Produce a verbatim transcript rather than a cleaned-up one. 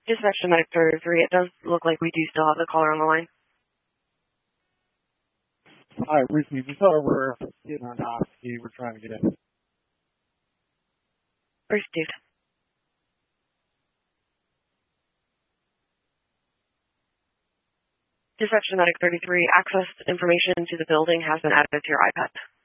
Dispatch to Medic thirty-three. It does look like we do still have the caller on the line. Hi, we just thought we're getting on Oxy. We're trying to get in. Received. Dispatch to Medic thirty-three. Access information to the building has been added to your iPad.